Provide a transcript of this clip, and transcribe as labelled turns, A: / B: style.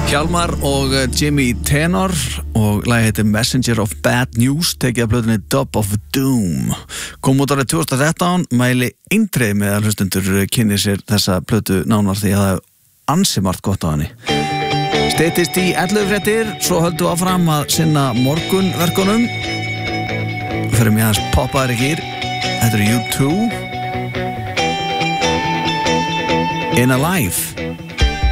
A: Hjalmar og Jimmy Tenor og lagið heitir Messenger of Bad News, tekið af plötunni Dub of Doom. Kom út árið 2013, mæli eindreið með að hlustendur kynni sér þessa plötu nánar því að það er ansi margt gott á henni. Steytist í 11 fréttir, svo höldum við áfram að sinna morgunverkunum. Fyrir mig hans poppaðir ekki þetta er U2 In Alive.